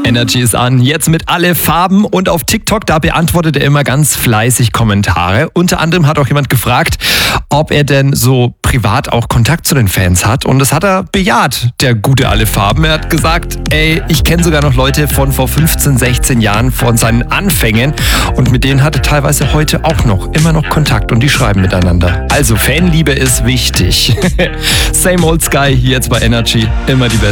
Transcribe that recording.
Energy ist an, jetzt mit alle Farben und auf TikTok, da beantwortet er immer ganz fleißig Kommentare. Unter anderem hat auch jemand gefragt, ob er denn so privat auch Kontakt zu den Fans hat, und das hat er bejaht, der gute alle Farben. Er hat gesagt, ich kenne sogar noch Leute von vor 15, 16 Jahren, von seinen Anfängen, und mit denen hat er teilweise heute auch immer noch Kontakt und die schreiben miteinander. Also Fanliebe ist wichtig. Same old Sky, hier jetzt bei Energy, immer die Beste.